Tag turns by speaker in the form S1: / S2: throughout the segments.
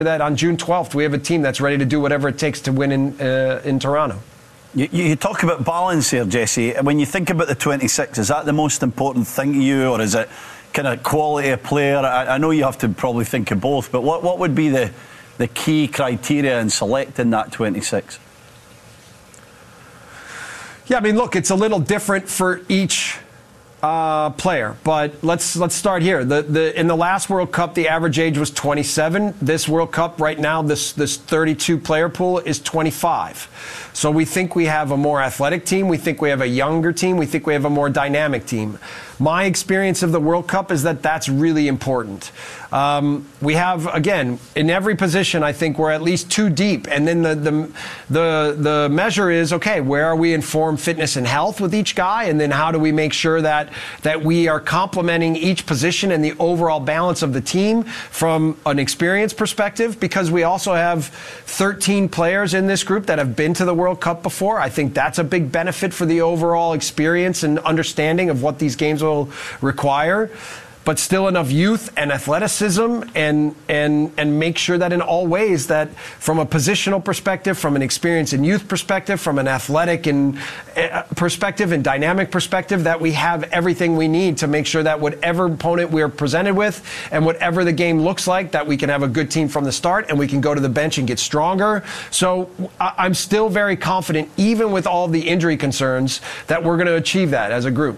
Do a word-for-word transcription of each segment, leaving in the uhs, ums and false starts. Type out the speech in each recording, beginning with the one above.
S1: that on June twelfth we have a team that's ready to do whatever it takes to win in uh, in Toronto.
S2: You, you talk about balance here, Jesse. When you think about the twenty-six, is that the most important thing to you, or is it kind of quality of player? I, I know you have to probably think of both, but what, what would be the, the key criteria in selecting that twenty-six?
S1: Yeah, I mean, look, it's a little different for each Uh, player, but let's let's start here. The the in the last World Cup, the average age was twenty-seven. This World Cup right now, this this thirty-two player pool is twenty-five. So we think we have a more athletic team. We think we have a younger team. We think we have a more dynamic team. My experience of the World Cup is that that's really important. Um, we have, again, in every position, I think we're at least two deep. And then the, the, the, the measure is, okay, where are we in form, fitness, and health with each guy? And then how do we make sure that, that we are complementing each position and the overall balance of the team from an experience perspective? Because we also have thirteen players in this group that have been to the World Cup before. I think that's a big benefit for the overall experience and understanding of what these games will require. But still enough youth and athleticism, and and and make sure that in all ways, that from a positional perspective, from an experience and youth perspective, from an athletic and uh, perspective and dynamic perspective, that we have everything we need to make sure that whatever opponent we're presented with and whatever the game looks like, that we can have a good team from the start and we can go to the bench and get stronger. So I'm still very confident, even with all the injury concerns, that we're going to achieve that as a group.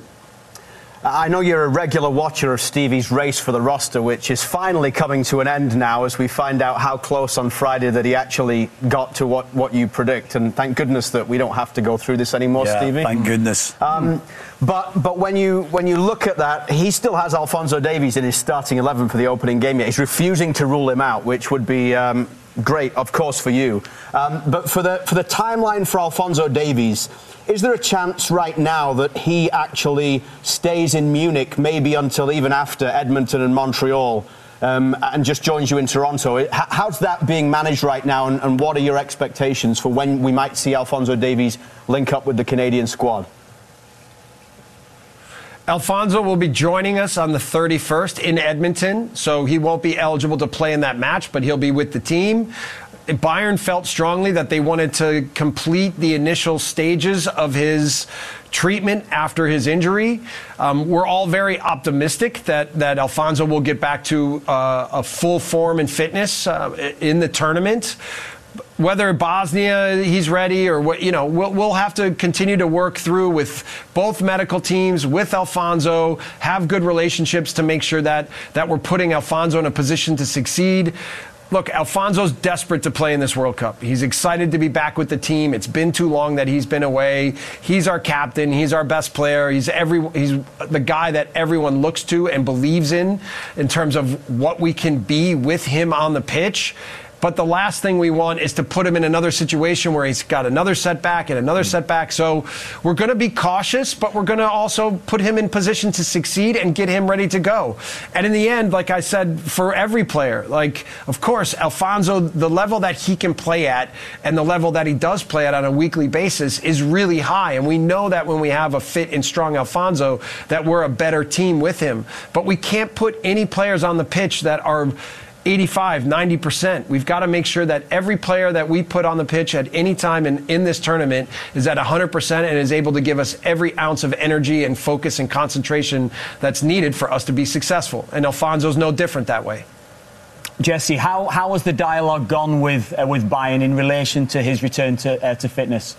S3: I know you're a regular watcher of Stevie's race for the roster, which is finally coming to an end now as we find out how close on Friday that he actually got to what, what you predict. And thank goodness that we don't have to go through this anymore,
S2: yeah,
S3: Stevie.
S2: Thank goodness.
S3: Um, but but when you when you look at that, he still has Alphonso Davies in his starting eleven for the opening game yet. He's refusing to rule him out, which would be um, great, of course, for you. Um, but for the for the timeline for Alphonso Davies, is there a chance right now that he actually stays in Munich maybe until even after Edmonton and Montreal um, and just joins you in Toronto? How's that being managed right now, and, and what are your expectations for when we might see Alphonso Davies link up with the Canadian squad?
S1: Alphonso will be joining us on the thirty-first in Edmonton, so he won't be eligible to play in that match, but he'll be with the team. Bayern felt strongly that they wanted to complete the initial stages of his treatment after his injury. Um, we're all very optimistic that, that Alphonso will get back to uh, a full form and fitness uh, in the tournament. Whether Bosnia he's ready or what, you know, we'll, we'll have to continue to work through with both medical teams, with Alphonso, have good relationships to make sure that, that we're putting Alphonso in a position to succeed. Look, Alphonso's desperate to play in this World Cup. He's excited to be back with the team. It's been too long that he's been away. He's our captain. He's our best player. He's every he's the guy that everyone looks to and believes in in terms of what we can be with him on the pitch. But the last thing we want is to put him in another situation where he's got another setback and another setback. So we're going to be cautious, but we're going to also put him in position to succeed and get him ready to go. And in the end, like I said, for every player, like, of course, Alphonso, the level that he can play at and the level that he does play at on a weekly basis is really high. And we know that when we have a fit and strong Alphonso, that we're a better team with him. But we can't put any players on the pitch that are eighty-five, ninety percent. We've got to make sure that every player that we put on the pitch at any time in, in this tournament is at one hundred percent and is able to give us every ounce of energy and focus and concentration that's needed for us to be successful. And Alphonso's no different that way.
S4: Jesse, how, how has the dialogue gone with, uh, with Bayern in relation to his return to, uh, to fitness?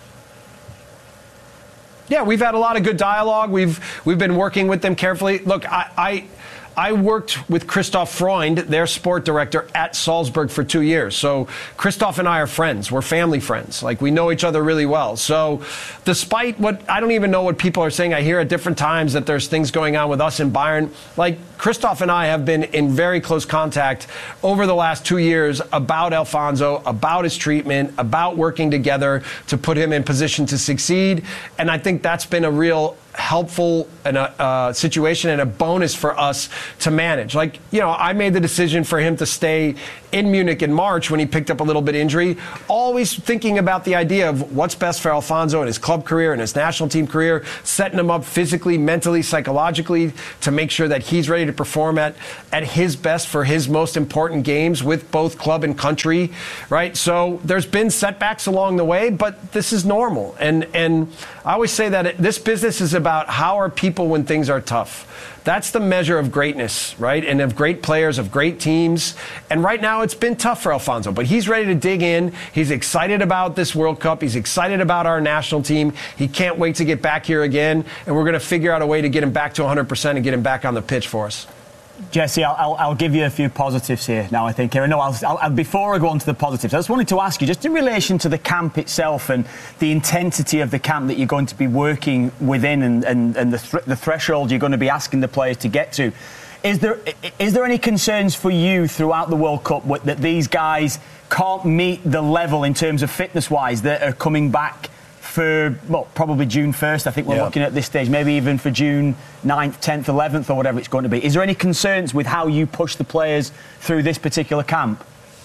S1: Yeah, we've had a lot of good dialogue. We've, we've been working with them carefully. Look, I... I I worked with Christoph Freund, their sport director, at Salzburg for two years. So Christoph and I are friends. We're family friends. Like, we know each other really well. So despite what, I don't even know what people are saying. I hear at different times that there's things going on with us in Bayern. Like, Christoph and I have been in very close contact over the last two years about Alphonso, about his treatment, about working together to put him in position to succeed. And I think that's been a real helpful and a uh, situation and a bonus for us to manage. Like, you know, I made the decision for him to stay in Munich in March when he picked up a little bit of injury, always thinking about the idea of what's best for Alfonso in his club career and his national team career, setting him up physically, mentally, psychologically to make sure that he's ready to perform at, at his best for his most important games with both club and country, right? So there's been setbacks along the way, but this is normal. And, and I always say that it, this business is about how are people when things are tough. That's the measure of greatness, right? And of great players, of great teams. And right now it's been tough for Alfonso, but he's ready to dig in. He's excited about this World Cup. He's excited about our national team. He can't wait to get back here again. And we're going to figure out a way to get him back to one hundred percent and get him back on the pitch for us.
S4: Jesse, I'll, I'll, I'll give you a few positives here now, I think. Here. No, I'll, I'll, before I go on to the positives, I just wanted to ask you, just in relation to the camp itself and the intensity of the camp that you're going to be working within and, and, and the, th- the threshold you're going to be asking the players to get to, is there is there any concerns for you throughout the World Cup with, that these guys can't meet the level in terms of fitness-wise that are coming back for, well, probably June first, I think we're yeah. looking at this stage, maybe even for June ninth, tenth, eleventh or whatever it's going to be. Is there any concerns with how you push the players through this particular camp?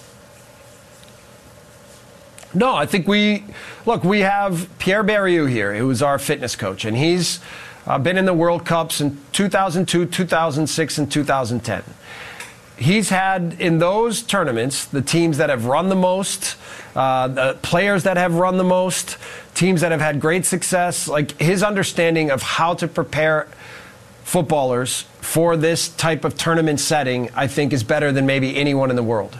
S1: No, I think we, look, we have Pierre Berriou here, who is our fitness coach, and he's uh, been in the World Cups in two thousand two, two thousand six, and two thousand ten. He's had, in those tournaments, the teams that have run the most, uh, the players that have run the most, teams that have had great success. Like, his understanding of how to prepare footballers for this type of tournament setting, I think, is better than maybe anyone in the world.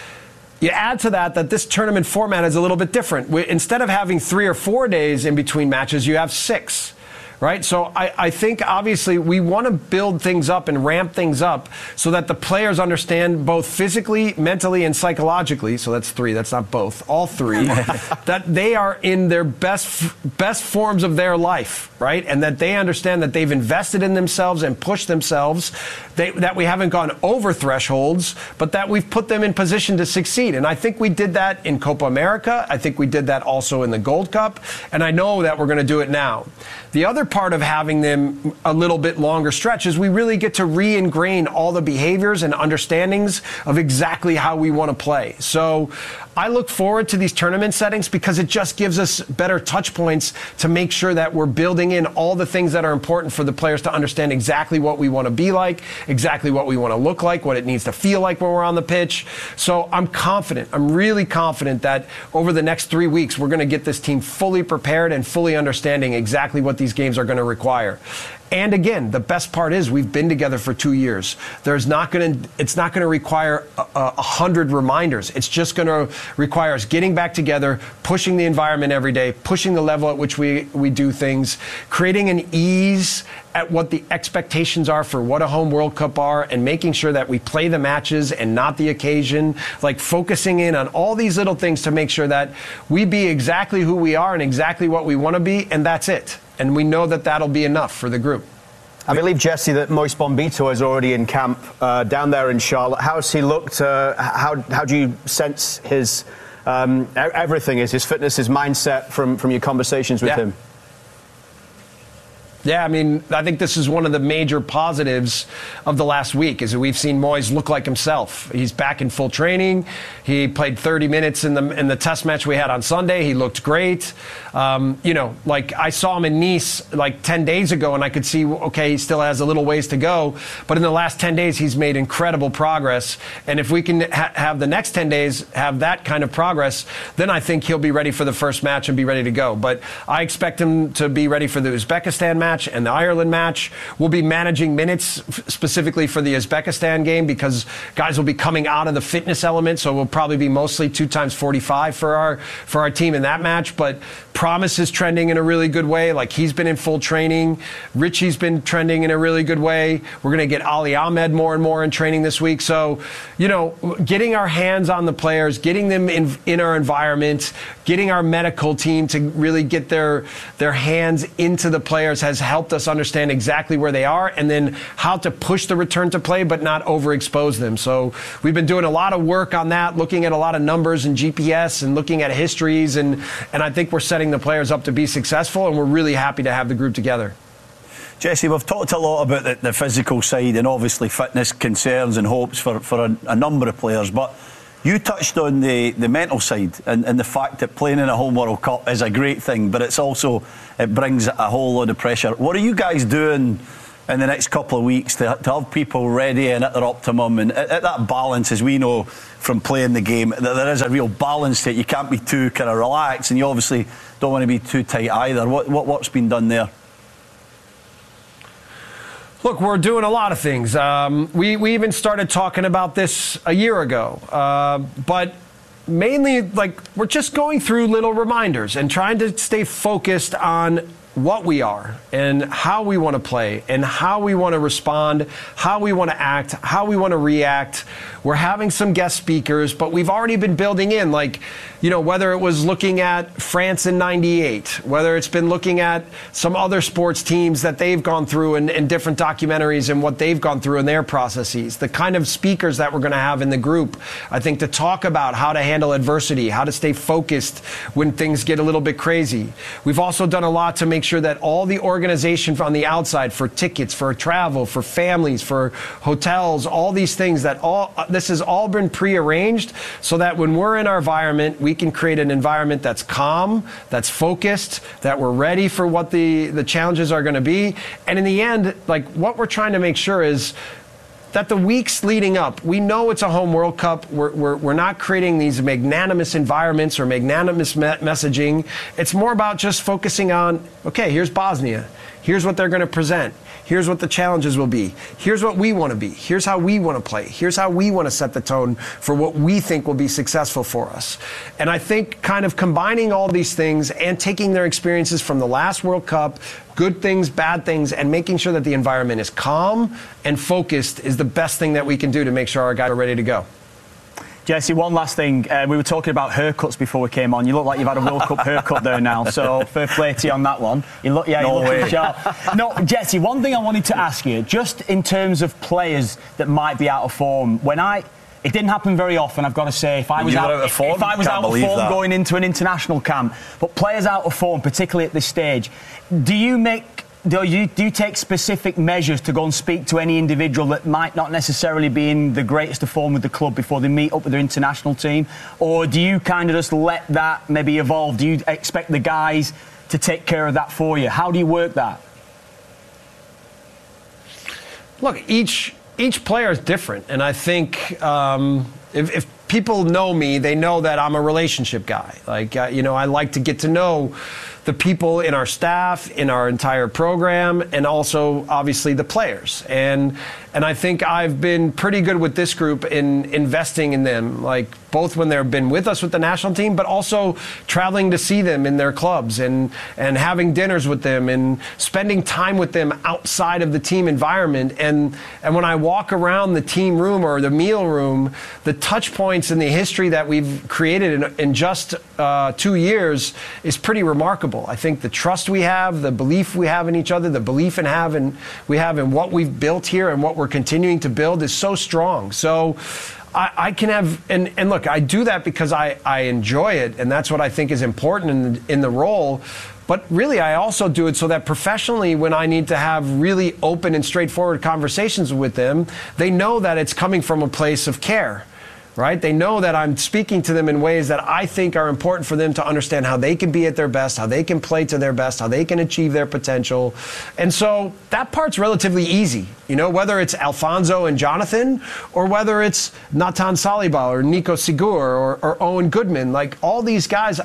S1: You add to that that this tournament format is a little bit different. We, instead of having three or four days in between matches, you have six. Right? So I, I think, obviously, we want to build things up and ramp things up so that the players understand both physically, mentally, and psychologically, so that's three, that's not both, all three, that they are in their best best forms of their life, right? And that they understand that they've invested in themselves and pushed themselves, they, that we haven't gone over thresholds, but that we've put them in position to succeed. And I think we did that in Copa America. I think we did that also in the Gold Cup. And I know that we're going to do it now. The other part of having them a little bit longer stretch is we really get to re-ingrain all the behaviors and understandings of exactly how we want to play. So I look forward to these tournament settings because it just gives us better touch points to make sure that we're building in all the things that are important for the players to understand exactly what we want to be like, exactly what we want to look like, what it needs to feel like when we're on the pitch. So I'm confident, I'm really confident that over the next three weeks, we're going to get this team fully prepared and fully understanding exactly what these games are going to require. And again, the best part is we've been together for two years. There's not going to, it's not going to require a, a hundred reminders. It's just going to require us getting back together, pushing the environment every day, pushing the level at which we, we do things, creating an ease at what the expectations are for what a home World Cup are, and making sure that we play the matches and not the occasion, like focusing in on all these little things to make sure that we be exactly who we are and exactly what we want to be, and that's it. And we know that that'll be enough for the group.
S3: I believe, Jesse, that Moise Bombito is already in camp uh, down there in Charlotte. How has he looked? Uh, how, how do you sense his um, everything, is his fitness, his mindset from, from your conversations with
S1: yeah.
S3: him?
S1: Yeah, I mean, I think this is one of the major positives of the last week is that we've seen Moise look like himself. He's back in full training. He played thirty minutes in the in the test match we had on Sunday. He looked great. Um, you know, like I saw him in Nice like ten days ago, and I could see, okay, he still has a little ways to go. But in the last ten days, he's made incredible progress. And if we can ha- have the next ten days have that kind of progress, then I think he'll be ready for the first match and be ready to go. But I expect him to be ready for the Uzbekistan match and the Ireland match. We'll be managing minutes f- specifically for the Uzbekistan game because guys will be coming out of the fitness element, so we'll probably be mostly two times forty-five for our for our team in that match. But Promise is trending in a really good way. Like, he's been in full training. Richie's been trending in a really good way. We're going to get Ali Ahmed more and more in training this week. So, you know, getting our hands on the players, getting them in, in our environment, getting our medical team to really get their their hands into the players has helped us understand exactly where they are and then how to push the return to play but not overexpose them. So we've been doing a lot of work on that, looking at a lot of numbers and G P S and looking at histories, and, and I think we're setting the players up to be successful, and we're really happy to have the group together.
S2: Jesse, we've talked a lot about the, the physical side and obviously fitness concerns and hopes for, for a, a number of players, but You touched on the, the mental side and, and the fact that playing in a home World Cup is a great thing, but it's also, it brings a whole load of pressure. What are you guys doing in the next couple of weeks to, to have people ready and at their optimum and at, at that balance, as we know from playing the game, that there is a real balance to it. You can't be too kind of relaxed, and you obviously don't want to be too tight either. What, what, what's been done there?
S1: Look, we're doing a lot of things. Um, we, we even started talking about this a year ago. Uh, but mainly, like, we're just going through little reminders and trying to stay focused on what we are and how we want to play and how we want to respond, how we want to act, how we want to react. We're having some guest speakers, but we've already been building in, like, you know, whether it was looking at France in ninety-eight, whether it's been looking at some other sports teams that they've gone through and, and different documentaries and what they've gone through in their processes, the kind of speakers that we're going to have in the group, I think, to talk about how to handle adversity, how to stay focused when things get a little bit crazy. We've also done a lot to make sure that all the organization on the outside, for tickets, for travel, for families, for hotels, all these things, that all this has all been prearranged so that when we're in our environment, we can create an environment that's calm, that's focused, that we're ready for what the, the challenges are going to be. And in the end, like, what we're trying to make sure is that the weeks leading up, we know it's a home World Cup. We're, we're, we're not creating these magnanimous environments or magnanimous me- messaging. It's more about just focusing on, okay, here's Bosnia. Here's what they're going to present. Here's what the challenges will be. Here's what we want to be. Here's how we want to play. Here's how we want to set the tone for what we think will be successful for us. And I think kind of combining all these things and taking their experiences from the last World Cup, good things, bad things, and making sure that the environment is calm and focused is the best thing that we can do to make sure our guys are ready to go.
S4: Jesse, one last thing. Uh, we were talking about haircuts before we came on. You look like you've had a World Cup haircut there now, so fair play to you on that one. You look, yeah,
S2: no
S4: you look
S2: way.
S4: sharp. No, Jesse, one thing I wanted to ask you, just in terms of players that might be out of form. When I, it didn't happen very often, I've got to say. If I was
S2: you
S4: out,
S2: were out of form,
S4: if I was
S2: Can't
S4: out of
S2: believe
S4: form
S2: that.
S4: going into an international camp, but players out of form, particularly at this stage, do you make? Do you, do you take specific measures to go and speak to any individual that might not necessarily be in the greatest of form with the club before they meet up with their international team? Or do you kind of just let that maybe evolve? Do you expect the guys to take care of that for you? How do you work that?
S1: Look, each each player is different. And I think um, if, if people know me, they know that I'm a relationship guy. Like, uh, you know, I like to get to know the people in our staff, in our entire program, and also obviously the players. And and I think I've been pretty good with this group in investing in them, like both when they've been with us with the national team, but also traveling to see them in their clubs and, and having dinners with them and spending time with them outside of the team environment. And, and when I walk around the team room or the meal room, the touch points and the history that we've created in, in just uh, two years is pretty remarkable. I think the trust we have, the belief we have in each other, the belief in having we have in what we've built here and what we're continuing to build is so strong. So I, I can have, and, and look, I do that because I, I enjoy it, and that's what I think is important in the, in the role. But really, I also do it so that professionally, when I need to have really open and straightforward conversations with them, they know that it's coming from a place of care. Right? They know that I'm speaking to them in ways that I think are important for them to understand how they can be at their best, how they can play to their best, how they can achieve their potential. And so that part's relatively easy. You know, whether it's Alfonso and Jonathan or whether it's Natan Saliba or Nico Sigur or, or Owen Goodman, like all these guys,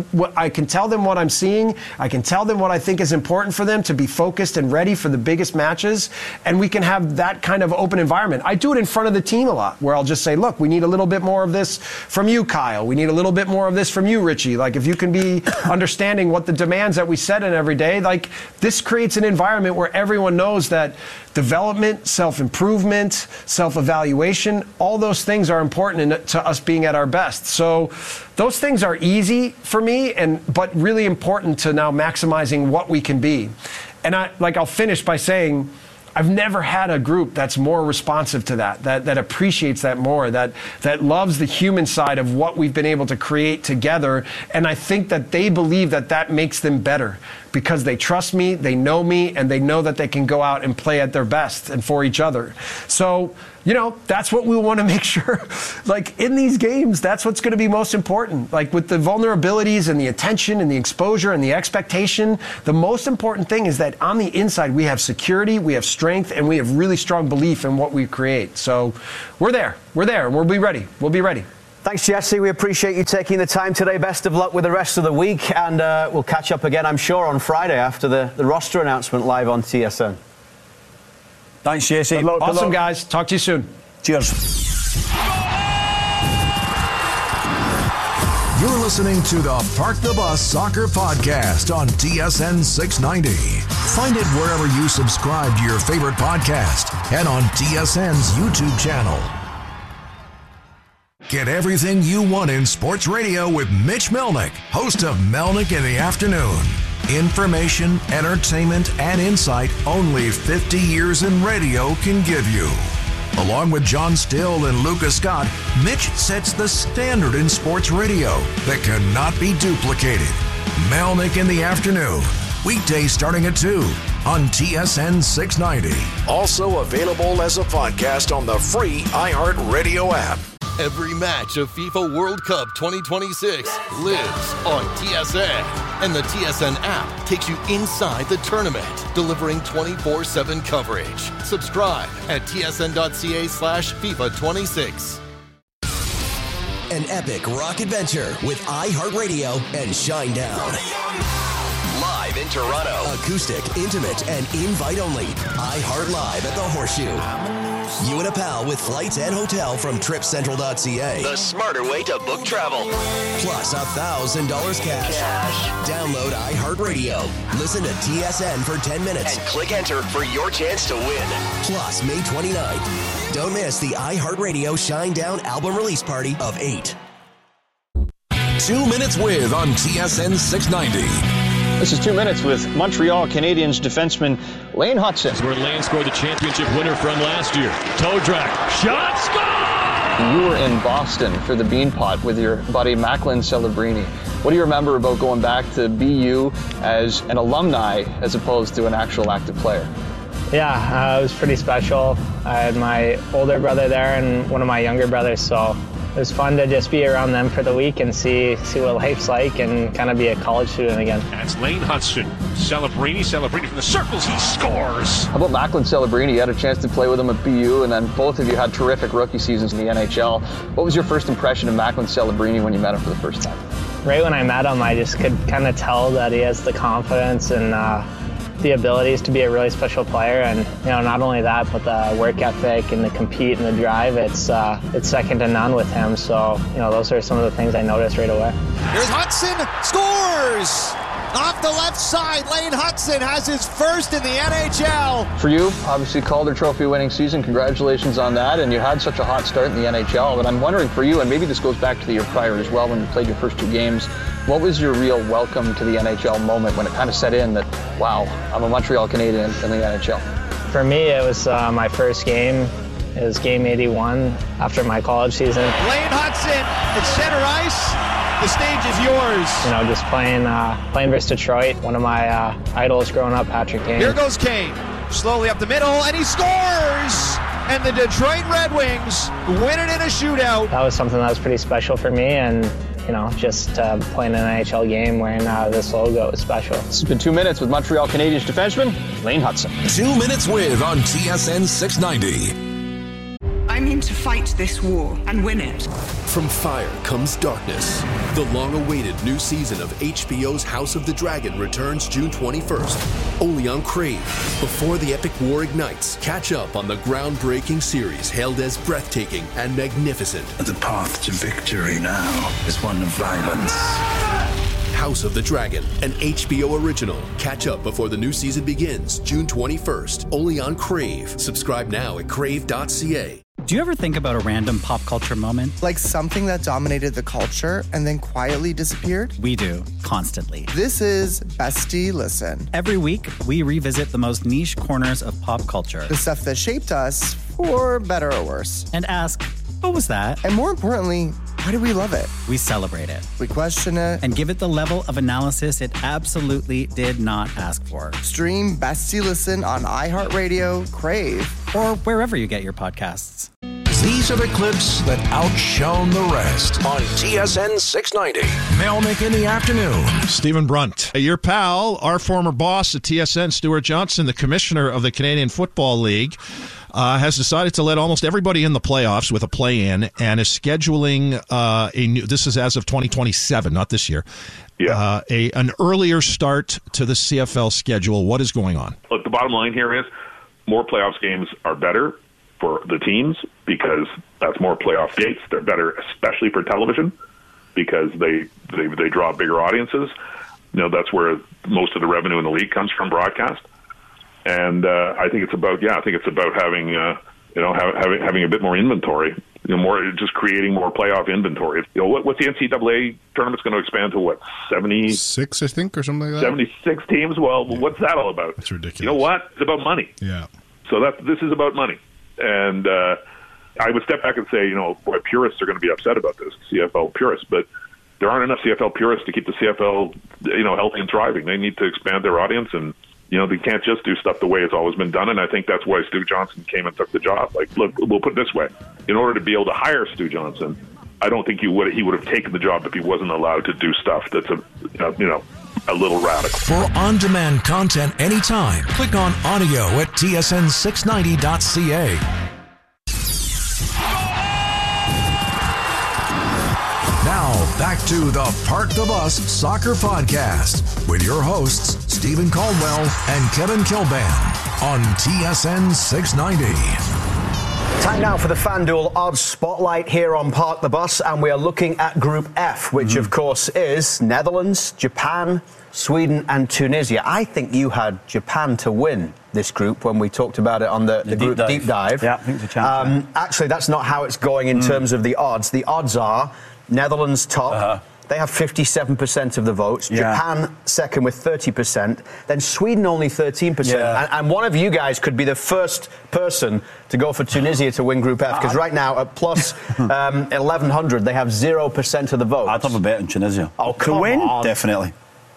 S1: I can tell them what I'm seeing. I can tell them what I think is important for them to be focused and ready for the biggest matches. And we can have that kind of open environment. I do it in front of the team a lot where I'll just say, look, we need a little bit more of this from you, Kyle. We need a little bit more of this from you, Richie. Like, if you can be understanding what the demands that we set in every day, like, this creates an environment where everyone knows that development, self-improvement, self-evaluation, all those things are important in, to us being at our best. So those things are easy for me, and but really important to now maximizing what we can be. And I, like, I'll finish by saying, I've never had a group that's more responsive to that, that, that appreciates that more, that, that loves the human side of what we've been able to create together. And I think that they believe that that makes them better because they trust me, they know me, and they know that they can go out and play at their best and for each other. So you know, that's what we want to make sure. Like, in these games, that's what's going to be most important. Like, with the vulnerabilities and the attention and the exposure and the expectation, the most important thing is that on the inside, we have security, we have strength, and we have really strong belief in what we create. So we're there. We're there. We'll be ready. We'll be ready.
S3: Thanks, Jesse. We appreciate you taking the time today. Best of luck with the rest of the week. And uh, we'll catch up again, I'm sure, on Friday after the, the roster announcement live on T S N.
S2: Thanks, Jesse.
S3: Good luck, good
S1: Awesome,
S3: luck.
S1: guys. Talk to you soon.
S2: Cheers.
S5: You're listening to the Park the Bus Soccer Podcast on T S N six ninety. Find it wherever you subscribe to your favorite podcast and on T S N's YouTube channel. Get everything you want in sports radio with Mitch Melnick, host of Melnick in the Afternoon. Information, entertainment, and insight only fifty years in radio can give you. Along with John Still and Lucas Scott, Mitch sets the standard in sports radio that cannot be duplicated. Melnick in the Afternoon, weekdays starting at two on T S N six ninety. Also available as a podcast on the free iHeartRadio app.
S6: Every match of FIFA World Cup twenty twenty-six lives on T S N. And the T S N app takes you inside the tournament, delivering twenty-four seven coverage. Subscribe at tsn.ca slash FIFA 26.
S7: An epic rock adventure with iHeartRadio and Shinedown. Live in Toronto. Acoustic, intimate, and invite-only. iHeart Live at the Horseshoe. You and a pal with flights and hotel from trip central dot c a. The smarter way to book travel. Plus a thousand dollars cash. cash. Download iHeartRadio. Listen to T S N for ten minutes. And click enter for your chance to win. Plus May twenty-ninth. Don't miss the iHeartRadio Shinedown album release party of eight.
S5: Two Minutes With on T S N six ninety.
S8: This is Two Minutes with Montreal Canadiens defenseman Lane Hutson.
S9: Where Lane scored the championship winner from last year. Toe drag. Shot, score!
S8: You were in Boston for the Beanpot with your buddy Macklin Celebrini. What do you remember about going back to B U as an alumni as opposed to an actual active player?
S10: Yeah, uh, it was pretty special. I had my older brother there and one of my younger brothers, so it was fun to just be around them for the week and see see what life's like and kind of be a college student again.
S9: That's Lane Hutson. Celebrini, Celebrini from the circles, he scores!
S8: How about Macklin Celebrini? You had a chance to play with him at B U, and then both of you had terrific rookie seasons in the N H L. What was your first impression of Macklin Celebrini when you met him for the first time?
S10: Right when I met him, I just could kind of tell that he has the confidence and uh, the abilities to be a really special player, and you know, not only that, but the work ethic and the compete and the drive, it's uh, it's second to none with him. So you know, those are some of the things I noticed right away.
S11: Here's Hutson, scores! Off the left side, Lane Hutson has his first in the N H L.
S8: For you, obviously Calder Trophy winning season, congratulations on that, and you had such a hot start in the N H L, but I'm wondering for you, and maybe this goes back to the year prior as well when you played your first two games, what was your real welcome to the N H L moment when it kind of set in that, wow, I'm a Montreal Canadian in the N H L?
S10: For me, it was uh, my first game. It was game eighty-one after my college season.
S11: Lane Hutson at center ice. The stage is yours.
S10: You know, just playing uh, playing versus Detroit, one of my uh, idols growing up, Patrick Kane.
S11: Here goes Kane, slowly up the middle, and he scores! And the Detroit Red Wings win it in a shootout.
S10: That was something that was pretty special for me, and you know, just uh, playing an N H L game wearing uh, this logo was special.
S8: This has been Two Minutes with Montreal Canadiens defenseman Lane Hutson.
S5: Two Minutes With on T S N six ninety.
S12: I mean to fight this war and win it.
S6: From fire comes darkness. The long-awaited new season of H B O's House of the Dragon returns June twenty-first, only on Crave. Before the epic war ignites, catch up on the groundbreaking series hailed as breathtaking and magnificent.
S13: The path to victory now is one of violence.
S6: House of the Dragon, an H B O original. Catch up before the new season begins June twenty-first, only on Crave. Subscribe now at crave dot c a.
S14: Do you ever think about a random pop culture moment?
S15: Like something that dominated the culture and then quietly disappeared?
S14: We do, constantly.
S15: This is Bestie Listen.
S14: Every week, we revisit the most niche corners of pop culture.
S15: The stuff that shaped us, for better or worse.
S14: And ask, what was that?
S15: And more importantly, why do we love it?
S14: We celebrate it.
S15: We question it.
S14: And give it the level of analysis it absolutely did not ask for.
S15: Stream Bestie Listen on iHeartRadio, Crave,
S14: or wherever you get your podcasts.
S5: These are the clips that outshone the rest on T S N six ninety. Melnick in the afternoon.
S16: Stephen Brunt, your pal, our former boss at T S N, Stuart Johnson, the commissioner of the Canadian Football League, uh, has decided to let almost everybody in the playoffs with a play-in and is scheduling uh, a new, this is as of twenty twenty-seven, not this year,
S17: yeah.
S16: uh, a an earlier start to the C F L schedule. What is going on?
S17: Look, the bottom line here is more playoffs games are better for the teams because that's more playoff gates. They're better, especially for television, because they, they they draw bigger audiences. You know, that's where most of the revenue in the league comes from, broadcast. And uh, I think it's about yeah, I think it's about having uh, you know ha- having having a bit more inventory, you know, more just creating more playoff inventory. You know, what, what's the N C double A tournament's going to expand to? What, seventy-six,
S18: I think, or something like that.
S17: seventy-six teams. Well, yeah. What's that all about?
S18: That's ridiculous.
S17: You know what? It's about money.
S18: Yeah.
S17: So that this is about money. And uh, I would step back and say, you know, boy, purists are going to be upset about this, C F L purists, but there aren't enough C F L purists to keep the C F L, you know, healthy and thriving. They need to expand their audience, and, you know, they can't just do stuff the way it's always been done, and I think that's why Stu Johnson came and took the job. Like, look, we'll put it this way. In order to be able to hire Stu Johnson, I don't think he would he would have taken the job if he wasn't allowed to do stuff that's, a you know, a little radical.
S5: For on-demand content anytime, click on audio at T S N six ninety dot C A. Now, back to the Park the Bus Soccer Podcast with your hosts, Stephen Caldwell and Kevin Kilbane on T S N six ninety.
S3: Time now for the FanDuel Odds Spotlight here on Park the Bus, and we are looking at Group F, which mm-hmm. of course is Netherlands, Japan, Sweden and Tunisia. I think you had Japan to win this group when we talked about it on the, the, the group deep dive. deep dive.
S4: Yeah, I think it's a chance.
S3: Um, actually, that's not how it's going in mm. terms of the odds. The odds are Netherlands top. Uh-huh. They have fifty-seven percent of the votes. Yeah. Japan second with thirty percent. Then Sweden only thirteen percent. Yeah. And, and one of you guys could be the first person to go for Tunisia to win Group F, because right now at plus um, eleven hundred, they have zero percent of the votes.
S2: I'd have a bet on Tunisia.
S3: Oh, come
S2: to win?
S3: on.
S2: Definitely.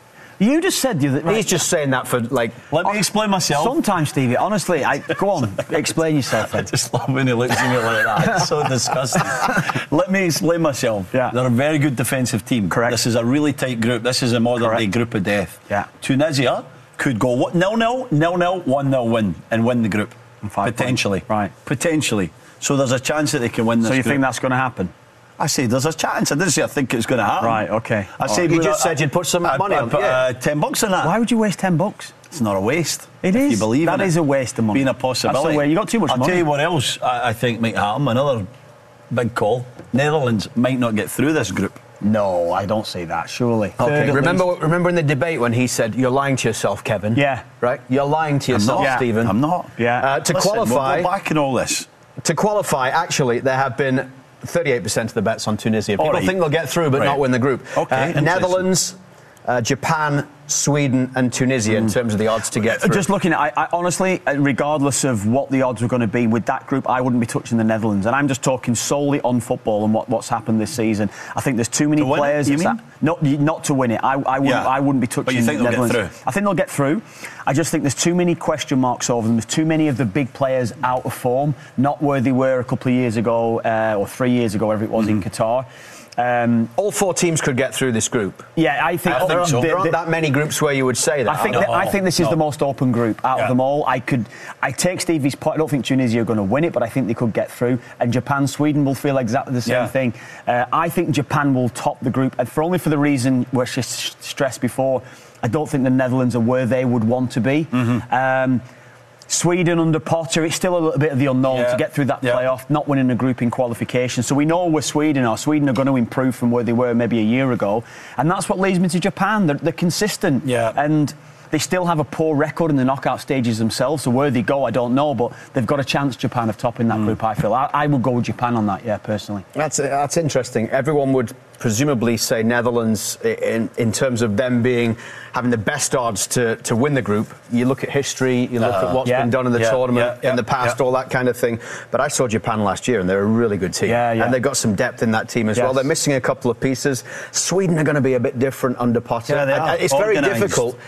S4: You just said the other, right.
S3: He's just saying that for, like...
S2: Let me explain myself.
S4: Sometimes, Stevie, honestly, I, go on, explain yourself then.
S2: I just love when he looks at me like that. It's so disgusting. Let me explain myself.
S4: Yeah.
S2: They're a very good defensive team.
S4: Correct.
S2: This is a really tight group. This is a modern-day group of death.
S4: Yeah.
S2: Tunisia could go nil-nil, nil-nil, one-nil win and win the group. Potentially.
S4: Points. Right.
S2: Potentially. So there's a chance that they can win this
S4: So you
S2: group.
S4: think that's going to happen?
S2: I say there's a chance. I didn't say I think it's going to happen.
S4: Right, okay.
S2: I say
S3: oh, you just I, said you'd put some
S2: I'd,
S3: money
S2: I'd
S3: on
S2: put,
S3: yeah.
S2: uh, ten bucks on that.
S4: Why would you waste ten bucks?
S2: It's not a waste.
S4: It
S2: if
S4: is.
S2: You believe
S4: that
S2: in
S4: is
S2: it.
S4: a waste of money.
S2: Being a possibility.
S4: That's the way. You got too much
S2: I'll
S4: money.
S2: I'll tell you what else I, I think might happen. Another big call. Netherlands might not get through this group.
S4: No, I don't see that, surely.
S3: Okay, remember remember in the debate when he said, you're lying to yourself, Kevin?
S4: Yeah.
S3: Right? You're lying to yourself,
S2: I'm not.
S3: Stephen.
S2: I'm not.
S4: Yeah.
S3: Uh, to
S2: Listen,
S3: qualify...
S2: We'll go back in all this.
S3: To qualify, actually, there have been thirty-eight percent of the bets on Tunisia. People
S2: right.
S3: think they'll get through but
S2: right.
S3: not win the group.
S2: Okay,
S3: uh, Netherlands, uh, Japan, Sweden and Tunisia mm. in terms of the odds to get through.
S4: Just looking at, I, I honestly, regardless of what the odds were going to be with that group, I wouldn't be touching the Netherlands. And I'm just talking solely on football and what, what's happened this season. I think there's too many
S2: to
S4: players.
S2: It, you mean?
S4: Not, not to win it. I, I, wouldn't,
S2: yeah.
S4: I wouldn't be touching
S2: but you think
S4: the
S2: they'll
S4: Netherlands.
S2: Get through?
S4: I think they'll get through. I just think there's too many question marks over them. There's too many of the big players out of form, not where they were a couple of years ago uh, or three years ago, whatever it was, mm-hmm. in Qatar. Um,
S3: All four teams could get through this group.
S4: Yeah, I think,
S3: I think
S4: there,
S3: so.
S4: the,
S3: there aren't
S4: the,
S3: that many groups where you would say that.
S4: I think,
S3: no.
S4: that, I think this is
S2: no.
S4: the most open group out
S2: yeah.
S4: of them all. I could, I take Stevie's point. I don't think Tunisia are going to win it, but I think they could get through. And Japan, Sweden will feel exactly the same
S2: yeah.
S4: thing. Uh, I think Japan will top the group, and for only for the reason where she stressed before. I don't think the Netherlands are where they would want to be. Mm-hmm. Um, Sweden under Potter, it's still a little bit of the unknown
S2: yeah.
S4: to get through that
S2: yeah.
S4: playoff, not winning a group in qualification. So we know where Sweden are. Sweden are going to improve from where they were maybe a year ago. And that's what leads me to Japan. They're, they're consistent.
S2: Yeah.
S4: And they still have a poor record in the knockout stages themselves. So where they go, I don't know. But they've got a chance, Japan, of topping that mm. group, I feel. I, I would go with Japan on that, yeah, personally.
S3: That's, that's interesting. Everyone would presumably say Netherlands in, in terms of them being having the best odds to, to win the group. You look at history, you look uh, at what's
S4: yeah,
S3: been done in the
S2: yeah,
S3: tournament
S2: yeah, yeah,
S3: in the past,
S2: yeah.
S3: all that kind of thing. But I saw Japan last year and they're a really good team.
S4: Yeah, yeah.
S3: And they've got some depth in that team as
S4: yes.
S3: well. They're missing a couple of pieces. Sweden are going to be a bit different under Potter.
S2: Yeah, they are.
S3: It's very
S2: Organised.
S3: difficult. It's very difficult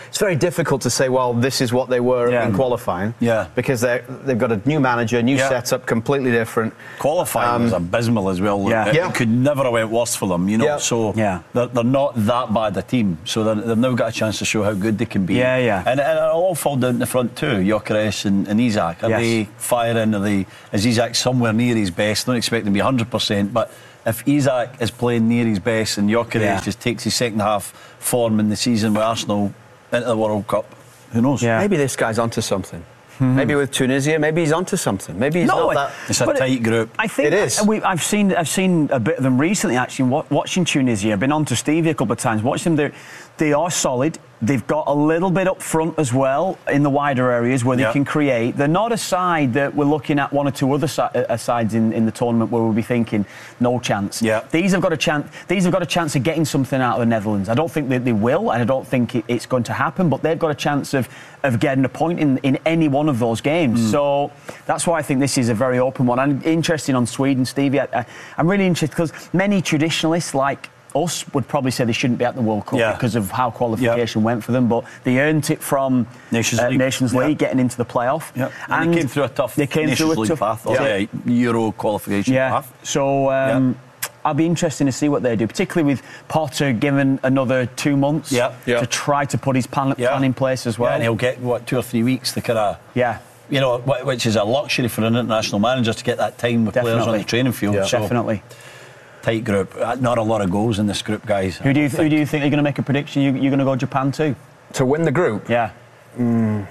S3: difficult to say, well, this is what they were
S2: Yeah.
S3: in qualifying.
S2: Yeah.
S3: Because they they've got a new manager, new
S2: Yeah.
S3: setup, completely different.
S2: Qualifying
S3: Um,
S2: was abysmal as well.
S3: Yeah.
S2: It,
S3: Yeah.
S2: it could never have went worse for them, you know.
S3: Yeah.
S2: So
S4: Yeah.
S2: they're, they're not that bad a team. So they're, they've now got a chance to show how good they can be.
S4: Yeah, yeah.
S2: And, and it'll all fall down the front too. Gyökeres and, and Isak. Are
S4: Yes.
S2: they firing? Are they? Is Isak somewhere near his best? Don't expect him to be one hundred percent, but if Isak is playing near his best and Gyökeres
S4: Yeah.
S2: just takes his second half form in the season with Arsenal into the World Cup, who knows?
S4: Yeah.
S3: Maybe this guy's onto something. Maybe with Tunisia, maybe he's onto something. Maybe he's
S4: No,
S3: not
S4: it-
S3: that.
S2: It's a
S4: But it-
S2: tight group.
S4: I think
S3: It is.
S4: We, I've seen I've seen a bit of them recently. Actually, wa- watching Tunisia, I've been on to Stevie a couple of times. Watch them. They they are solid. They've got a little bit up front as well in the wider areas where they
S2: Yeah.
S4: can create. They're not a side that we're looking at one or two other si- uh, sides in, in the tournament where we'll be thinking no chance.
S2: Yeah.
S4: These have got a chance. These have got a chance of getting something out of the Netherlands. I don't think that they will, and I don't think it, it's going to happen. But they've got a chance of of getting a point in in any one of those games.
S2: Mm.
S4: So that's why I think this is a very open one. I'm interested on Sweden, Stevie. I, I, I'm really interested because many traditionalists like us would probably say they shouldn't be at the World Cup
S2: Yeah.
S4: because of how qualification went for them, but they earned it from
S2: Nations
S4: uh,
S2: League.
S4: Nations
S2: Yeah.
S4: League, getting into the playoff.
S2: Yeah. And, they came through a tough
S4: They came
S2: Nations
S4: through a
S2: League
S4: tough
S2: path, or
S4: yeah.
S2: yeah, Euro qualification
S4: Yeah.
S2: path.
S4: So um, I'll be interested to see what they do, particularly with Potter given another two months
S2: Yeah. Yeah.
S4: to try to put his plan,
S2: Yeah.
S4: plan in place as well.
S2: Yeah, and he'll get what two or three weeks to kind of
S4: Yeah.
S2: you know, wh- which is a luxury for an international manager to get that time with players on
S4: Definitely.
S2: the training field.
S4: Yeah.
S2: So,
S4: Definitely.
S2: tight group. Uh, Not a lot of goals in this group, guys.
S4: Who do you who do you think you're going to make a prediction? You, you're going to go Japan too?
S3: To win the group?
S4: Yeah.
S3: Mm,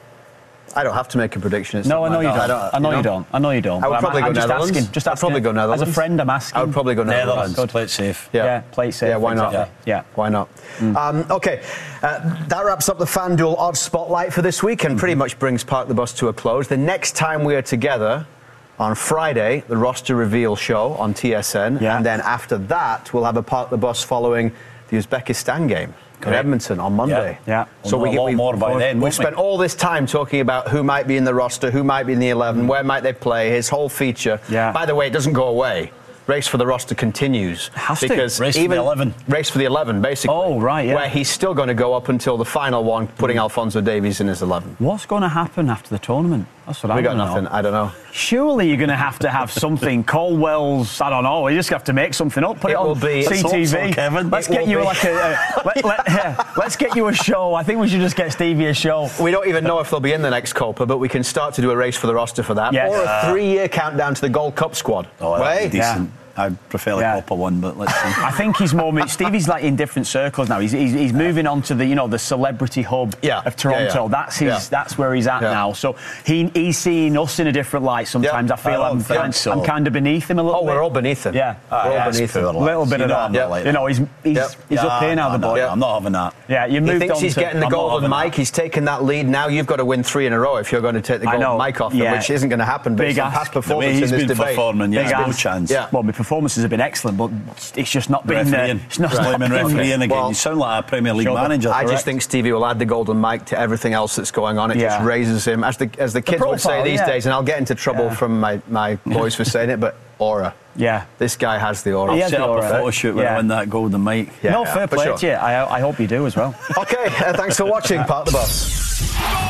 S3: I don't have to make a prediction. It's
S4: No,
S3: not
S4: I know
S3: my-
S4: you don't.
S3: I
S4: I
S3: don't,
S4: know
S3: you
S4: you
S3: know?
S4: don't. I know you don't.
S3: I would
S4: But
S3: probably
S4: I'm,
S3: go
S4: I'm just
S3: Netherlands.
S4: asking. Just
S3: I'd
S4: asking.
S3: probably go Netherlands.
S4: As a friend, I'm asking.
S3: I would probably go Netherlands.
S2: Netherlands,
S3: Good.
S2: play it safe.
S3: Yeah.
S4: Yeah, play it safe.
S3: Yeah, why not?
S4: Exactly. Yeah.
S3: Why not? Um, okay, uh, that wraps up the FanDuel Odds Spotlight for this week and pretty much brings Park the Bus to a close. The next time we are together on Friday, the roster reveal show on T S N,
S4: Yeah.
S3: and then after that, we'll have a Park the Bus following the Uzbekistan game. In
S2: Correct.
S3: Edmonton on Monday.
S4: Yeah.
S2: We'll know a lot more by then,
S3: We've
S2: won't we?
S3: spent all this time talking about who might be in the roster, who might be in the eleven, where might they play, his whole feature.
S4: Yeah.
S3: By the way, it doesn't go away. Race for the roster continues.
S4: Has to.
S3: because
S2: Race for the
S3: even
S2: eleven.
S3: Race for the eleven, basically.
S4: Oh, right, yeah.
S3: Where he's still going to go up until the final one, putting Alphonso Davies in his eleven.
S4: What's going to happen after the tournament? That's what
S3: We
S4: I
S3: got
S4: wanna
S3: nothing.
S4: know.
S3: I don't know.
S4: Surely you're going to have to have something. Colwell's, I don't know. You just have to make something up. Put it,
S3: It
S4: on
S3: will be-
S4: C T V.
S2: Let's hope so, Kevin.
S4: Let's
S3: It
S4: get
S3: will
S4: you
S3: be.
S4: like a. a let, let, yeah, let's get you a show. I think we should just get Stevie a show.
S3: We don't even know if they'll be in the next Copa, but we can start to do a race for the roster for that.
S4: Yes.
S3: Or a
S2: Uh,
S3: three-year countdown to the Gold Cup squad.
S2: Oh, that'd
S3: Way?
S2: be decent. I prefer the
S4: Yeah.
S2: Copa one, but let's see.
S4: I think he's more. Stevie's like in different circles now. He's, he's, he's moving on to the you know the celebrity hub
S3: Yeah.
S4: of Toronto.
S3: Yeah, yeah.
S4: That's his.
S3: Yeah.
S4: That's where he's at
S3: Yeah.
S4: now. So he he's seeing us in a different light. Sometimes
S3: Yeah.
S4: I feel
S2: I don't
S4: I'm,
S2: think
S4: I'm,
S2: so.
S4: I'm kind of beneath him a little
S3: Oh,
S4: bit.
S3: we're all beneath him.
S4: Yeah.
S3: We're all
S2: that's
S3: beneath him.
S2: poor,
S4: A little
S2: lads.
S4: bit
S2: You
S4: of
S2: know
S4: that.
S2: I'm not like
S4: You know, he's he's,
S3: Yep.
S4: he's up
S2: Yeah,
S4: here now,
S2: no,
S4: the
S2: no,
S4: boy.
S2: I'm not having that.
S4: Yeah, you
S3: He
S4: moved
S3: thinks
S4: on
S3: he's
S4: to,
S3: getting the
S2: I'm not
S3: golden
S2: having
S3: mic.
S2: that.
S3: He's taken that lead. Now you've got to win three in a row if you're going to take the
S4: I
S3: golden
S4: know.
S3: mic off him,
S4: Yeah.
S3: which isn't going to happen based
S4: Big
S3: on
S4: ask.
S3: past
S2: The way
S3: performance
S2: he's
S3: in this
S2: been
S3: debate.
S2: performing, yeah,
S4: Big
S2: no
S4: ask.
S2: chance.
S3: Yeah.
S4: Well, my performances have been excellent, but it's just not been. Uh,
S2: Refereeing.
S4: it's not
S2: Blaming
S4: been-
S2: refereeing again.
S3: Well,
S2: you sound like a Premier League
S4: Sure, but
S2: manager.
S3: I
S2: correct?
S3: just think Stevie will add the golden mic to everything else that's going on. It just
S4: Yeah.
S3: raises him, as the as the kids would say
S4: profile,
S3: these
S4: yeah.
S3: days. And I'll get into trouble
S4: Yeah.
S3: from my, my boys for saying it, but aura.
S4: Yeah.
S3: This guy has the aura.
S4: He
S2: I'll
S4: has
S2: set
S4: the
S2: up
S4: aura.
S2: a photo shoot when
S4: Yeah.
S2: I win that golden mic.
S3: Yeah,
S4: no,
S3: yeah,
S4: fair
S3: for
S4: play
S3: sure.
S4: to you. I, I hope you do as well.
S3: Okay, uh, thanks for watching. Park the Bus.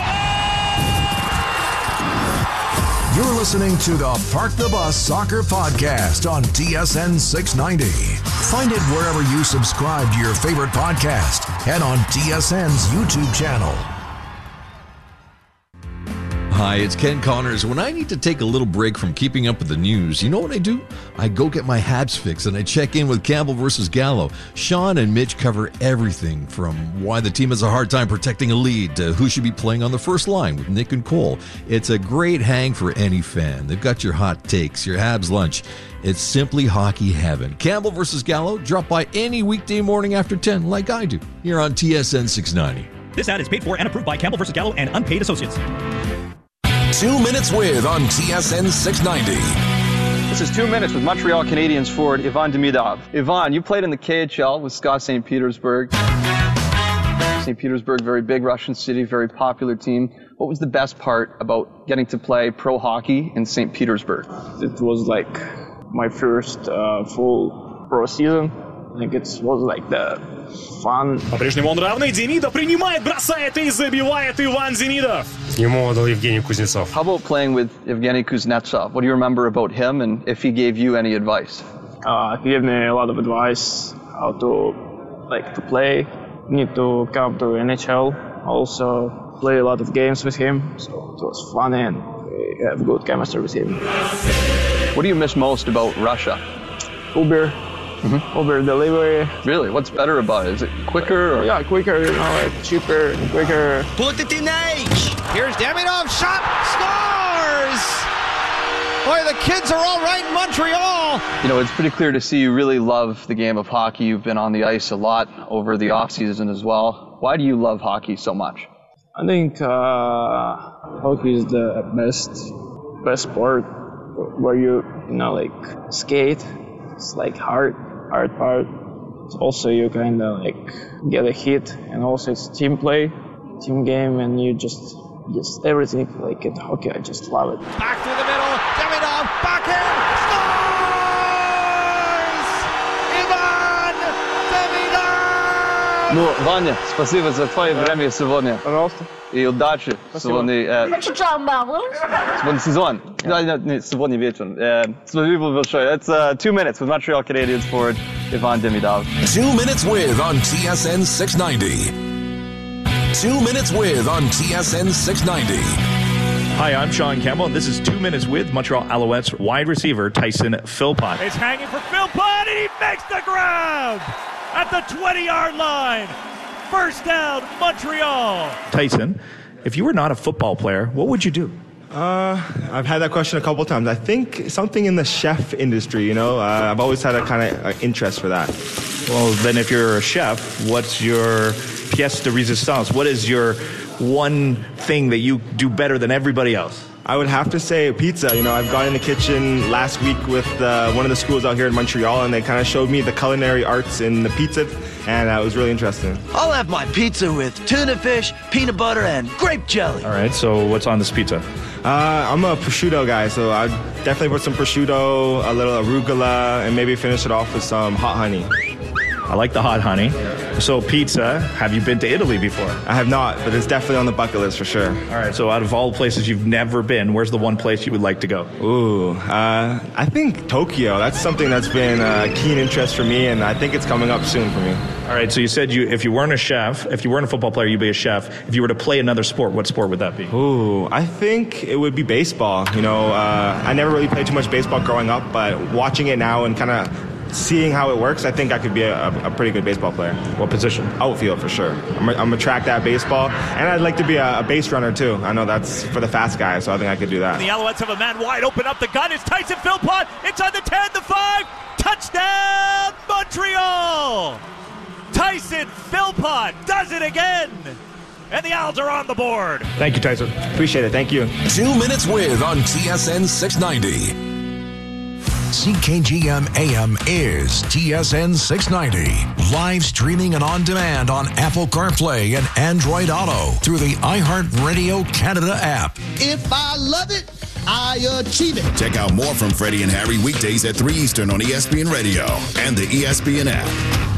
S5: You're listening to the Park the Bus Soccer Podcast on T S N six ninety. Find it wherever you subscribe to your favorite podcast and on T S N's YouTube channel.
S18: Hi, it's Ken Connors. When I need to take a little break from keeping up with the news, you know what I do? I go get my Habs fix and I check in with Campbell versus Gallo. Sean and Mitch cover everything from why the team has a hard time protecting a lead to who should be playing on the first line with Nick and Cole. It's a great hang for any fan. They've got your hot takes, your Habs lunch. It's simply hockey heaven. Campbell versus Gallo, drop by any weekday morning after ten like I do here on T S N six ninety.
S19: This ad is paid for and approved by Campbell versus Gallo and unpaid associates.
S5: Two Minutes With on T S N six ninety.
S8: This is Two Minutes with Montreal Canadiens forward Ivan Demidov. Ivan, you played in the K H L with Scott Saint Petersburg. Saint Petersburg, very big Russian city, very popular team. What was the best part about getting to play pro hockey in Saint Petersburg?
S20: It was like my first uh, full pro season. think it was like the fun.
S9: По-прежнему он равный. Демидов принимает, бросает и забивает Иван Демидов. Ему отдал Евгений Кузнецов.
S8: How about playing with Evgeny Kuznetsov? What do you remember about him, and if he gave you any advice?
S20: Uh, he gave me a lot of advice how to like to play. Need to come to N H L. Also play a lot of games with him, so it was fun and we have good chemistry with him.
S8: What do you miss most about Russia?
S20: Uber. Mm-hmm. Uber delivery.
S8: Really? What's better about it? Is it quicker? Or?
S20: Yeah, quicker, you know, like cheaper, quicker.
S11: Put it in H. Here's Demidov, shot, scores! Boy, the kids are all right in Montreal.
S8: You know, it's pretty clear to see you really love the game of hockey. You've been on the ice a lot over the offseason as well. Why do you love hockey so much?
S20: I think uh, hockey is the best, best sport where you, you know, like skate. It's like hard. hard part. It's also you kind of like get a hit, and also it's team play, team game, and you just just everything like in hockey. I just love it.
S11: Back through the middle, Demidov, backhand, scores! Ivan Demidov!
S8: Ну, Ваня, спасибо за твое время сегодня.
S20: Пожалуйста.
S8: И удачи сегодня. Э, сегодня сезон. Да, нет, сегодня вечером. Э, спасибо большое. It's uh, two minutes with Montreal Canadiens forward Ivan Demidov.
S7: Two minutes with on T S N six ninety. Two minutes with on T S N six ninety.
S19: Hi, I'm Sean Campbell, and this is Two Minutes with Montreal Alouettes wide receiver Tyson Philpott.
S9: It's hanging for Philpott, and he makes the grab at the twenty-yard line. First down, Montreal.
S19: Tyson, if you were not a football player, what would you do?
S21: Uh, I've had that question a couple times. I think something in the chef industry, you know. Uh, I've always had a kind of uh, interest for that.
S19: Well, then if you're a chef, what's your pièce de résistance? What is your one thing that you do better than everybody else?
S21: I would have to say pizza. You know, I've gone in the kitchen last week with uh, one of the schools out here in Montreal, and they kind of showed me the culinary arts in the pizza, and uh, it was really interesting.
S22: I'll have my pizza with tuna fish, peanut butter, and grape jelly.
S19: All right, so what's on this pizza?
S21: Uh, I'm a prosciutto guy, so I'd definitely put some prosciutto, a little arugula, and maybe finish it off with some hot honey.
S19: I like the hot honey. So pizza, have you been to Italy before?
S21: I have not, but it's definitely on the bucket list for sure.
S19: All right, so out of all the places you've never been, where's the one place you would like to go?
S21: Ooh, uh, I think Tokyo. That's something that's been a keen interest for me, and I think it's coming up soon for me.
S19: All right, so you said you if you weren't a chef, if you weren't a football player, you'd be a chef. If you were to play another sport, what sport would that be?
S21: Ooh, I think it would be baseball. You know, uh, I never really played too much baseball growing up, but watching it now and kind of seeing how it works, I think I could be a, a pretty good baseball player.
S19: What position?
S21: Outfield, for sure. I'm a, I'm a track that baseball, and I'd like to be a, a base runner, too. I know that's for the fast guy, so I think I could do that.
S9: The Alouettes have a man wide open up the gun. It's Tyson Philpott. It's on the ten, the five. Touchdown, Montreal! Tyson Philpott does it again. And the Owls are on the board.
S21: Thank you, Tyson. Appreciate it. Thank you.
S7: Two Minutes with on T S N six ninety.
S5: C K G M A M is T S N six ninety. Live streaming and on demand on Apple CarPlay and Android Auto through the iHeartRadio Canada app.
S23: If I love it, I achieve it.
S24: Check out more from Freddie and Harry weekdays at three Eastern on E S P N Radio and the E S P N app.